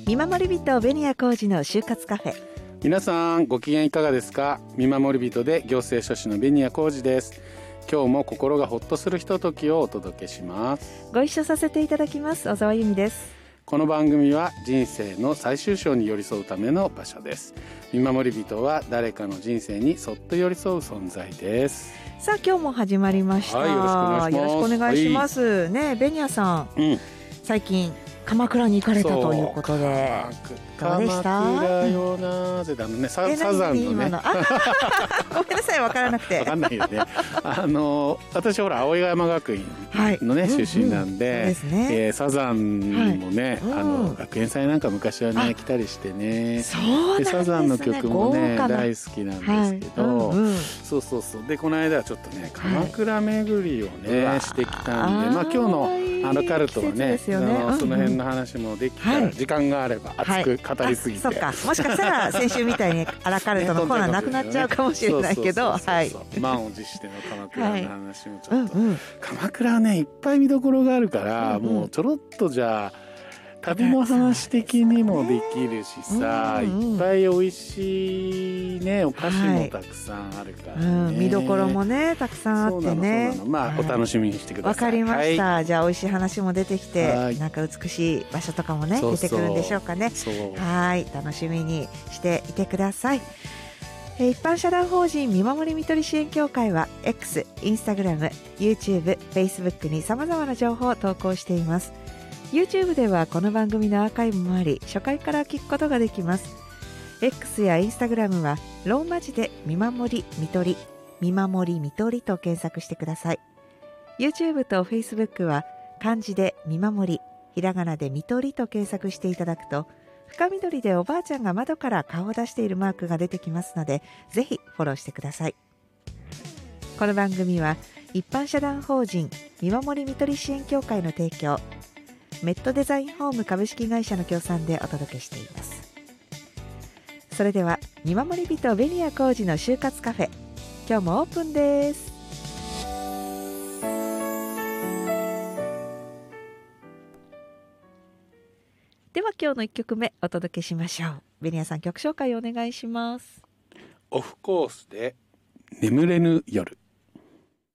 見守り人紅谷浩二の就活カフェ。 皆さんご機嫌いかがですか？見守り人で行政書士の紅谷浩二です。今日も心がほっとするひとときをお届けします。 ご一緒させていただきます小沢由美です。 この番組は人生の最終章に寄り添うための場所です。見守り人は誰かの人生にそっと寄り添う存在です。 さあ今日も始まりました、 はい、よろしくお願いします。 よろしくお願いします、はい、ねえ紅谷さん、最近鎌倉に行かれたということでどうでした？ 鎌倉よなぜだね、サザンのねごめんなさい分からなくて分かんないよね私ほら青山学院のね、出身なんで、サザンもね、学園祭なんか昔はね来たりしてね、 そうなんですね、 サザンの曲もね大好きなんですけど、そうでこの間はちょっとね鎌倉巡りをね、してきたんで、今日のカルトはね、その辺の話もできたら、時間があれば熱く語りすぎて、 そうか、もしかしたら先週みたいにアラカルトのコーナーなくなっちゃうかもしれないけど、 満を持しての鎌倉の話もちょっと、鎌倉はねいっぱい見どころがあるから、もうちょろっとじゃあ旅の話的にもできるしさ、いっぱい美味しいねお菓子もたくさんあるからね、 見どころもねたくさんあってね、 まあお楽しみにしてください。 わかりました、じゃあ美味しい話も出てきて、なんか美しい場所とかもね出てくるんでしょうかね。はい、楽しみにしていてください。一般社団法人見守りみとり支援協会は X、Instagram、YouTube、Facebook に様々な情報を投稿しています。YouTube ではこの番組のアーカイブもあり、初回から聞くことができます。X や Instagram はローマ字で見守りみとり、見守りみとりと検索してください。YouTube と Facebook は漢字で見守り、ひらがなでみとりと検索していただくと、深緑でおばあちゃんが窓から顔を出しているマークが出てきますので、ぜひフォローしてください。この番組は一般社団法人見守りみとり支援協会の提供、メットデザインホーム株式会社の協賛でお届けしています。それでは見守り人紅谷浩二の就活カフェ、今日もオープンです。では今日の1曲目お届けしましょう。紅谷さん曲紹介お願いします。 オフコースで眠れぬ夜。